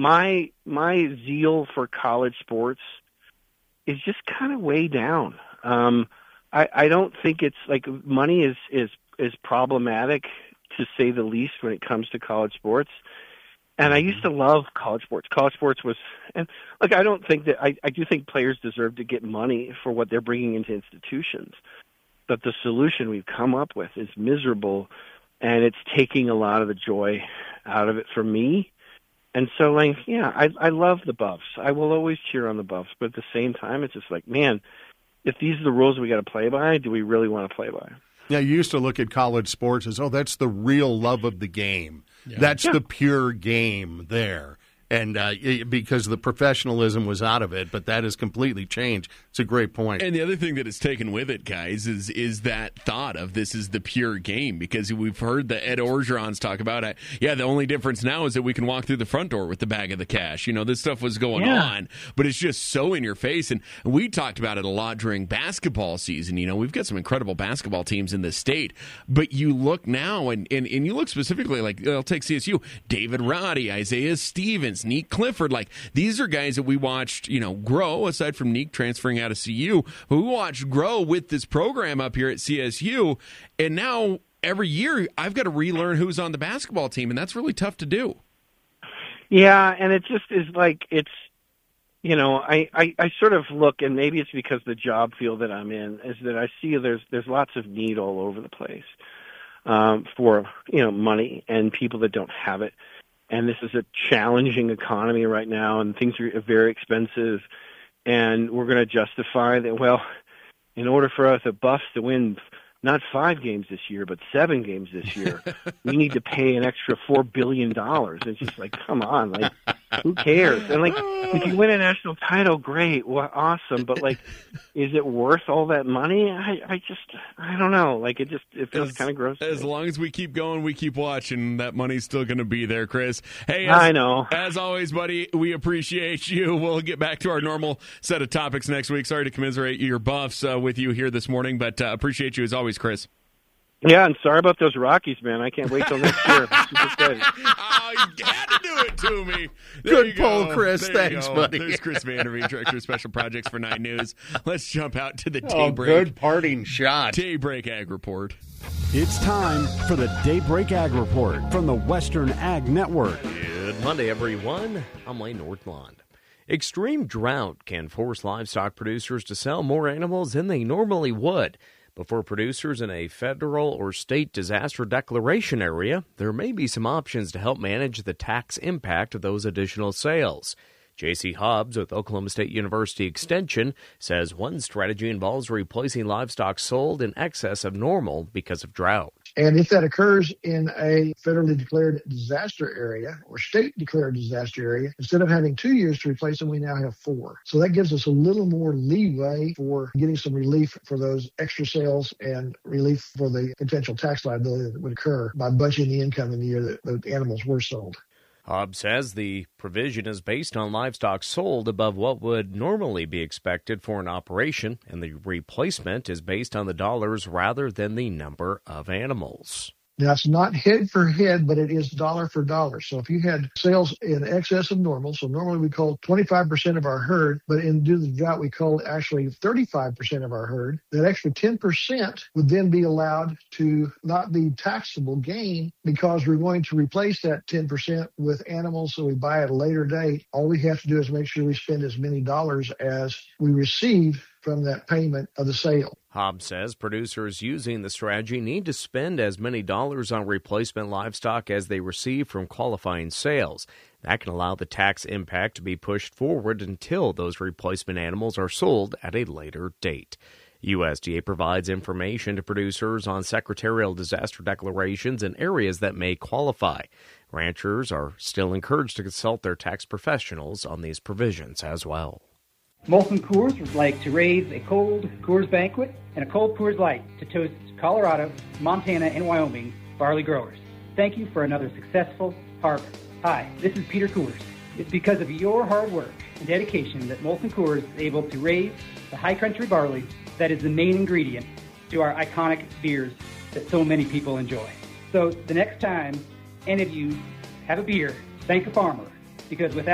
my zeal for college sports is just kind of way down. I don't think it's like money is problematic, to say the least, when it comes to college sports. And I used to love college sports. College sports was, and look, I don't think that, I do think players deserve to get money for what they're bringing into institutions. But the solution we've come up with is miserable, and it's taking a lot of the joy out of it for me. And so, like, yeah, I love the Buffs. I will always cheer on the Buffs. But at the same time, it's just like, man, if these are the rules we got to play by, do we really want to play by? Yeah, you used to look at college sports as, that's the real love of the game. Yeah. That's the pure game there. And because the professionalism was out of it, but that has completely changed. It's a great point. And the other thing that it's taken with it, guys, is that thought of this is the pure game, because we've heard the Ed Orgerons talk about it. Yeah, the only difference now is that we can walk through the front door with the bag of the cash. This stuff was going on, but it's just so in your face. And we talked about it a lot during basketball season. We've got some incredible basketball teams in this state, but you look now and you look specifically, like, I'll take CSU, David Roddy, Isaiah Stevens, Neek Clifford, like, these are guys that we watched, grow, aside from Neek transferring out of CU, but we watched grow with this program up here at CSU, and now every year I've got to relearn who's on the basketball team, and that's really tough to do. Yeah, and it just is like, it's, I sort of look, and maybe it's because the job field that I'm in, is that I see there's lots of need all over the place for, money and people that don't have it. And this is a challenging economy right now, and things are very expensive. And we're going to justify that, well, in order for us, the Buffs, to win not 5 games this year, but 7 games this year, we need to pay an extra $4 billion. It's just like, come on, like, who cares? And, like, if you win a national title, great, well, awesome. But, like, is it worth all that money? I don't know. Like, it feels kind of gross. As long as we keep going, we keep watching, that money's still going to be there, Chris. Hey, I know. As always, buddy, we appreciate you. We'll get back to our normal set of topics next week. Sorry to commiserate your Buffs with you here this morning, but appreciate you as always, Chris. Yeah, and sorry about those Rockies, man. I can't wait till next year. Oh, you had to do it to me. Good poll, Chris. Thanks, buddy. There's Chris Vanderveen, Director of Special Projects for 9 News. Let's jump out to the Daybreak. Good parting shot. Daybreak Ag Report. It's time for the Daybreak Ag Report from the Western Ag Network. Good Monday, everyone. I'm Lane Nordlund. Extreme drought can force livestock producers to sell more animals than they normally would. But for producers in a federal or state disaster declaration area, there may be some options to help manage the tax impact of those additional sales. J.C. Hobbs with Oklahoma State University Extension says one strategy involves replacing livestock sold in excess of normal because of drought. And if that occurs in a federally declared disaster area or state declared disaster area, instead of having 2 years to replace them, we now have 4. So that gives us a little more leeway for getting some relief for those extra sales and relief for the potential tax liability that would occur by budgeting the income in the year that the animals were sold. Hobbs says the provision is based on livestock sold above what would normally be expected for an operation, and the replacement is based on the dollars rather than the number of animals. Now, it's not head for head, but it is dollar for dollar. So if you had sales in excess of normal, so normally we call 25% of our herd, but due to the drought, we call actually 35% of our herd, that extra 10% would then be allowed to not be taxable gain because we're going to replace that 10% with animals so we buy at a later date. All we have to do is make sure we spend as many dollars as we receive from that payment of the sale. Hobbs says producers using the strategy need to spend as many dollars on replacement livestock as they receive from qualifying sales. That can allow the tax impact to be pushed forward until those replacement animals are sold at a later date. USDA provides information to producers on secretarial disaster declarations in areas that may qualify. Ranchers are still encouraged to consult their tax professionals on these provisions as well. Molson Coors would like to raise a cold Coors Banquet and a cold Coors Light to toast Colorado, Montana, and Wyoming barley growers. Thank you for another successful harvest. Hi, this is Peter Coors. It's because of your hard work and dedication that Molson Coors is able to raise the high country barley that is the main ingredient to our iconic beers that so many people enjoy. So the next time any of you have a beer, thank a farmer, because without